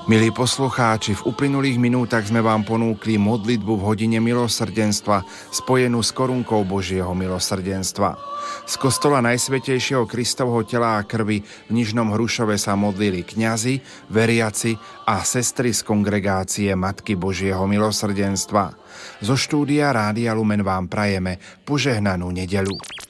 Milí poslucháči, v uplynulých minútach sme vám ponúkli modlitbu v hodine milosrdenstva spojenú s korunkou Božieho milosrdenstva. Z kostola Najsvätejšieho Kristovho tela a krvi v Nižnom Hrušove sa modlili kňazi, veriaci a sestry z kongregácie Matky Božieho milosrdenstva. Zo štúdia Rádia Lumen vám prajeme požehnanú nedeľu.